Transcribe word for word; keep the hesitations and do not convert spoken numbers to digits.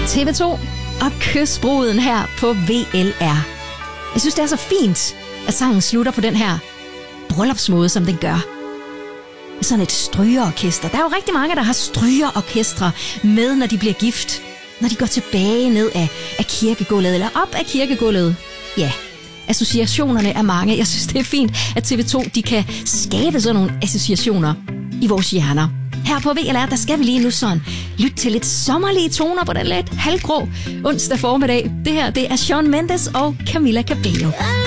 T V to og Kys bruden her på V L R. Jeg synes, det er så fint, at sangen slutter på den her bryllupsmåde, som den gør. Sådan et strygeorkester. Der er jo rigtig mange, der har strygeorkestre med, når de bliver gift. Når de går tilbage ned af, af kirkegulvet, eller op af kirkegulvet. Ja, associationerne er mange. Jeg synes, det er fint, at T V to de kan skabe sådan nogle associationer i vores hjerner. Her på V L R, der skal vi lige nu sådan lytte til lidt sommerlige toner på den lidt halvgrå onsdag formiddag. Det her, det er Shawn Mendes og Camila Cabello.